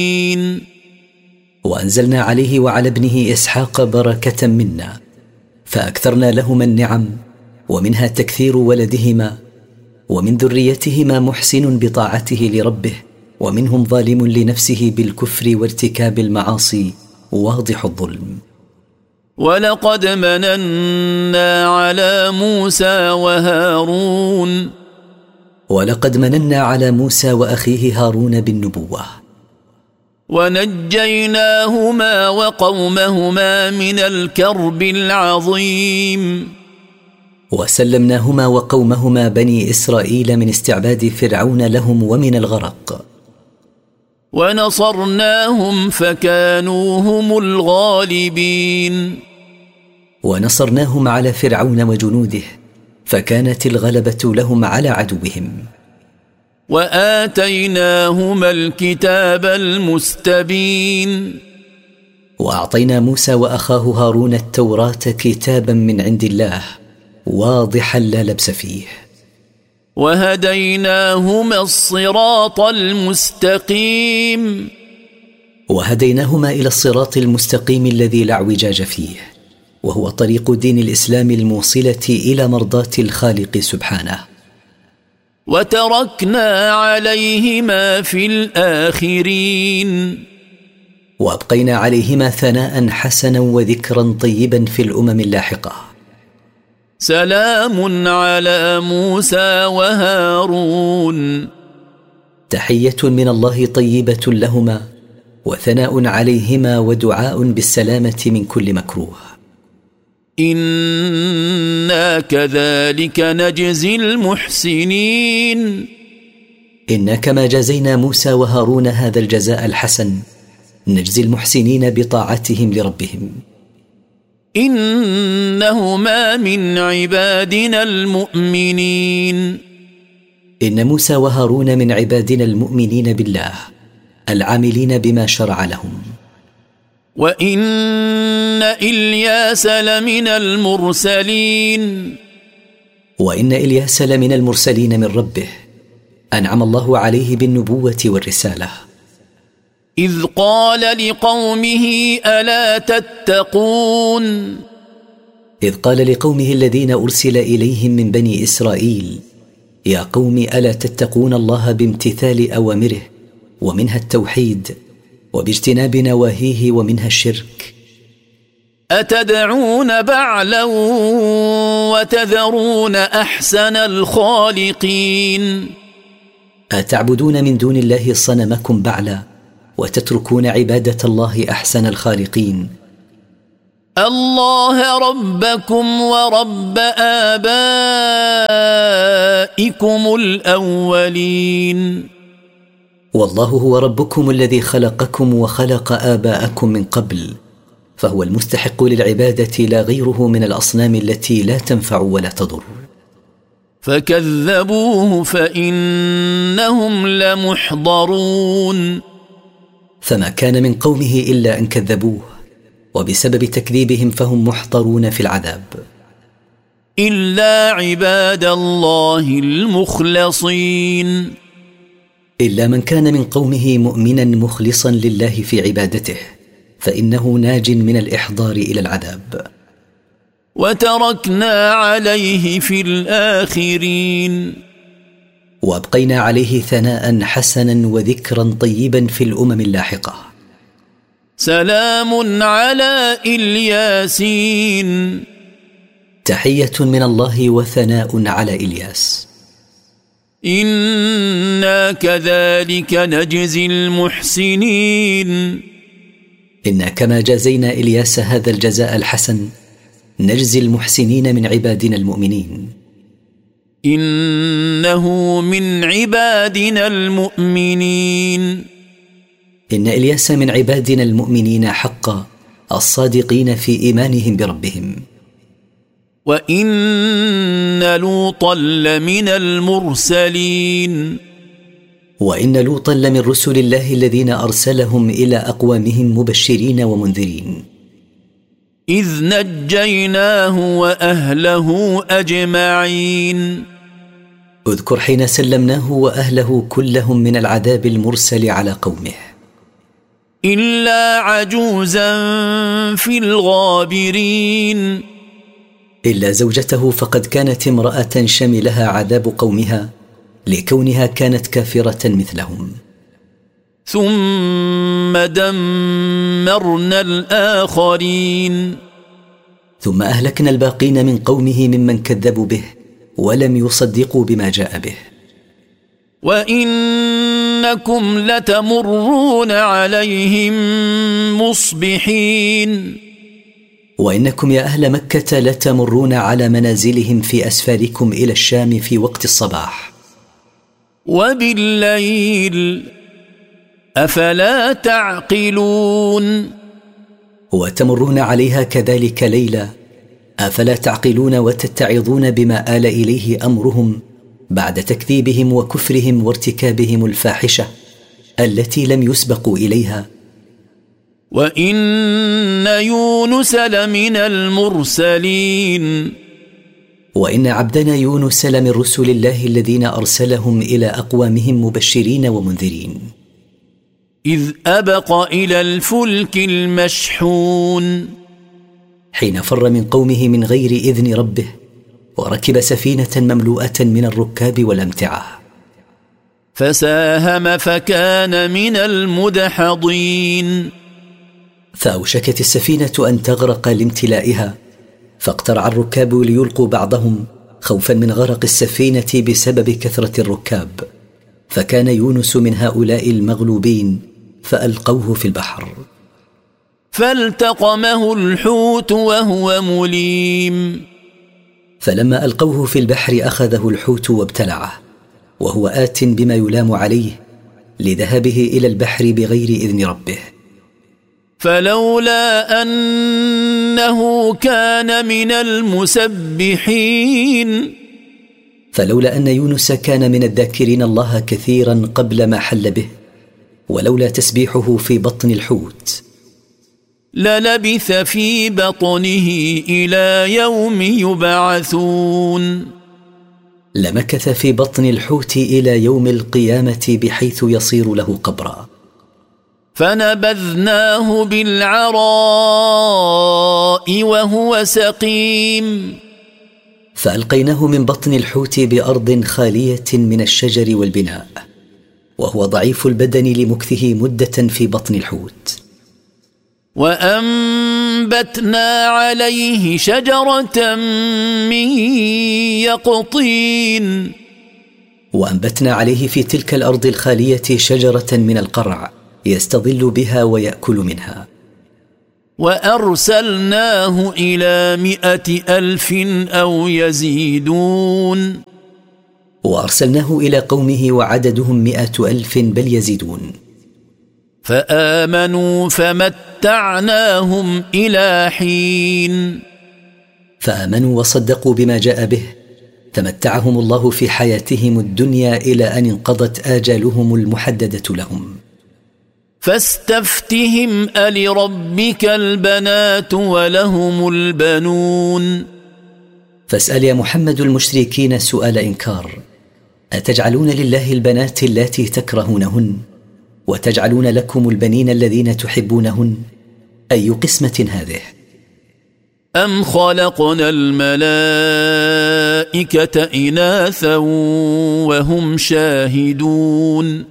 وأنزلنا عليه وعلى ابنه إسحاق بركة منا، فأكثرنا لهما النعم، ومنها تكثير ولدهما، ومن ذريتهما محسن بطاعته لربه، ومنهم ظالم لنفسه بالكفر وارتكاب المعاصي واضح الظلم. ولقد مننا على موسى وهارون. ولقد مننا على موسى وأخيه هارون بالنبوة، ونجيناهما وقومهما من الكرب العظيم. وسلمناهما وقومهما بني إسرائيل من استعباد فرعون لهم ومن الغرق. ونصرناهم فكانوا هم الغالبين. ونصرناهم على فرعون وجنوده، فكانت الغلبة لهم على عدوهم. وآتيناهما الكتاب المستبين. وأعطينا موسى وأخاه هارون التوراة كتابا من عند الله واضحا لا لبس فيه. وهديناهما الصراط المستقيم. وهديناهما إلى الصراط المستقيم الذي لا اعوجاج فيه، وهو طريق دين الإسلام الموصلة إلى مرضاة الخالق سبحانه. وتركنا عليهما في الآخرين. وأبقينا عليهما ثناء حسنا وذكرا طيبا في الأمم اللاحقة. سلام على موسى وهارون. تحية من الله طيبة لهما، وثناء عليهما ودعاء بالسلامة من كل مكروه. إنا كذلك نجزي المحسنين. إنا كما جزينا موسى وهارون هذا الجزاء الحسن نجزي المحسنين بطاعتهم لربهم. إنهما من عبادنا المؤمنين. إن موسى وهارون من عبادنا المؤمنين بالله العاملين بما شرع لهم. وإن إلياس لمن المرسلين. وإن إلياس لمن المرسلين من ربه، أنعم الله عليه بالنبوة والرسالة. إذ قال لقومه ألا تتقون. إذ قال لقومه الذين أرسل إليهم من بني إسرائيل: يا قوم ألا تتقون الله بامتثال أوامره، ومنها التوحيد، وباجتناب نواهيه، ومنها الشرك. أتدعون بعلا وتذرون أحسن الخالقين. أتعبدون من دون الله صنمكم بعلا، وتتركون عبادة الله أحسن الخالقين. الله ربكم ورب آبائكم الأولين. والله هو ربكم الذي خلقكم وخلق آباءكم من قبل، فهو المستحق للعبادة لا غيره من الأصنام التي لا تنفع ولا تضر. فكذبوه فإنهم لمحضرون. فما كان من قومه إلا أن كذبوه، وبسبب تكذيبهم فهم محضرون في العذاب. إلا عباد الله المخلصين. إلا من كان من قومه مؤمنا مخلصا لله في عبادته، فإنه ناج من الإحضار إلى العذاب. وتركنا عليه في الآخرين. وأبقينا عليه ثناء حسنا وذكرا طيبا في الأمم اللاحقة. سلام على الياسين. تحية من الله وثناء على إلياس. إنا كذلك نجزي المحسنين. إنا كما جازينا إلياس هذا الجزاء الحسن نجزي المحسنين من عبادنا المؤمنين. إنه من عبادنا المؤمنين. إن إلياس من عبادنا المؤمنين حقا، الصادقين في إيمانهم بربهم. وإن لوطا لمن المرسلين. وإن لوطا لمن رسل الله الذين أرسلهم إلى أقوامهم مبشرين ومنذرين. إذ نجيناه وأهله أجمعين. اذكر حين سلمناه وأهله كلهم من العذاب المرسل على قومه. إلا عجوزا في الغابرين. إلا زوجته فقد كانت امرأة شملها عذاب قومها لكونها كانت كافرة مثلهم. ثم دمرنا الآخرين. ثم أهلكنا الباقين من قومه ممن كذبوا به ولم يصدقوا بما جاء به. وإنكم لتمرون عليهم مصبحين. وإنكم يا أهل مكة لتمرون على منازلهم في أسفاركم إلى الشام في وقت الصباح. وبالليل أفلا تعقلون. وتمرون عليها كذلك ليلا، أفلا تعقلون وتتعظون بما آل إليه أمرهم بعد تكذيبهم وكفرهم وارتكابهم الفاحشة التي لم يسبقوا إليها. وإن يونس لمن المرسلين. وإن عبدنا يونس لمن رسل الله الذين أرسلهم إلى أقوامهم مبشرين ومنذرين. إذ أبق إلى الفلك المشحون. حين فر من قومه من غير إذن ربه وركب سفينة مملوءة من الركاب والأمتعة. فساهم فكان من المدحضين. فأوشكت السفينة أن تغرق لامتلائها، فاقترع الركاب ليلقوا بعضهم خوفا من غرق السفينة بسبب كثرة الركاب، فكان يونس من هؤلاء المغلوبين فألقوه في البحر. فالتقمه الحوت وهو مليم. فلما ألقوه في البحر أخذه الحوت وابتلعه وهو آت بما يلام عليه لذهابه إلى البحر بغير إذن ربه. فلولا أنه كان من المسبحين. فلولا أن يونس كان من الذاكرين الله كثيرا قبل ما حل به، ولولا تسبيحه في بطن الحوت، للبث في بطنه إلى يوم يبعثون. لمكث في بطن الحوت إلى يوم القيامة بحيث يصير له قبرا. فنبذناه بالعراء وهو سقيم. فألقيناه من بطن الحوت بأرض خالية من الشجر والبناء وهو ضعيف البدن لمكثه مدة في بطن الحوت. وأنبتنا عليه شجرة من يقطين. وأنبتنا عليه في تلك الأرض الخالية شجرة من القرع يستظل بها ويأكل منها. وأرسلناه إلى 100,000 أو يزيدون. وأرسلناه إلى قومه وعددهم 100,000 بل يزيدون. فآمنوا فمتعناهم إلى حين. فآمنوا وصدقوا بما جاء به فمتعهم الله في حياتهم الدنيا إلى أن انقضت آجالهم المحددة لهم. فاستفتهم ألربك البنات ولهم البنون. فاسأل يا محمد المشركين سؤال إنكار: أتجعلون لله البنات اللاتي تكرهونهن وتجعلون لكم البنين الذين تحبونهن؟ أي قسمة هذه؟ أم خلقنا الملائكة إناثا وهم شاهدون.